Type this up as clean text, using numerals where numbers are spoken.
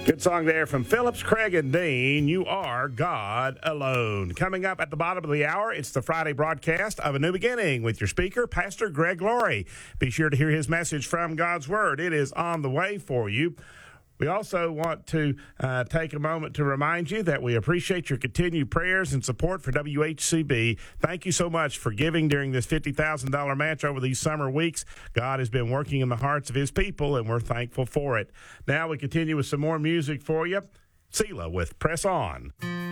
Good song there from Phillips, Craig, and Dean. You are God alone. Coming up at the bottom of the hour, it's the Friday broadcast of A New Beginning with your speaker, Pastor Greg Laurie. Be sure to hear his message from God's Word. It is on the way for you. We also want to take a moment to remind you that we appreciate your continued prayers and support for WHCB. Thank you so much for giving during this $50,000 match over these summer weeks. God has been working in the hearts of his people, and we're thankful for it. Now we continue with some more music for you. Selah with Press On.